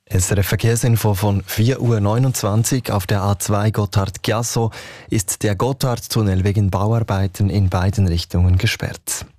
SRF Verkehrsinfo von 4:29 Uhr. Auf der A2 Gotthard-Chiasso ist der Gotthardtunnel wegen Bauarbeiten in beiden Richtungen gesperrt.